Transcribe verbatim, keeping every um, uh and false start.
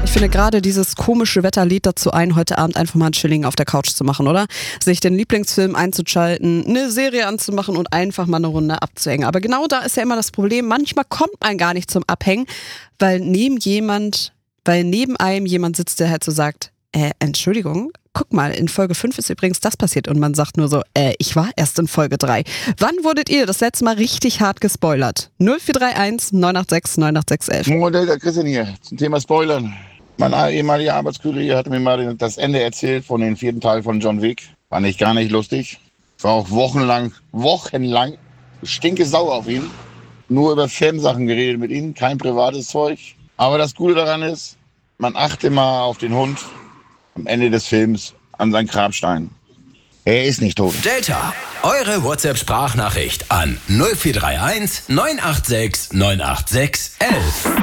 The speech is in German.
finde gerade dieses komische Wetter lädt dazu ein, heute Abend einfach mal ein Chilling auf der Couch zu machen, oder? Sich den Lieblingsfilm einzuschalten, eine Serie anzumachen und einfach mal eine Runde abzuhängen. Aber genau da ist ja immer das Problem, manchmal kommt man gar nicht zum Abhängen, weil neben jemand, weil neben einem jemand sitzt, der halt so sagt, äh, Entschuldigung, guck mal, in Folge fünf ist übrigens das passiert und man sagt nur so, äh, ich war erst in Folge drei. Wann wurdet ihr das letzte Mal richtig hart gespoilert? null vier drei eins neun acht sechs neun acht sechs eins. Moin, der Christian hier zum Thema Spoilern. Mein ehemaliger Arbeitskollege hat mir mal das Ende erzählt von dem vierten Teil von John Wick. Fand ich gar nicht lustig. War auch wochenlang, wochenlang stinke sauer auf ihn. Nur über Filmsachen geredet mit ihm, kein privates Zeug. Aber das Gute daran ist, man achte mal auf den Hund am Ende des Films an seinen Grabstein. Er ist nicht tot. Delta, eure WhatsApp-Sprachnachricht an null vier drei eins neun acht sechs neun acht sechs eins eins.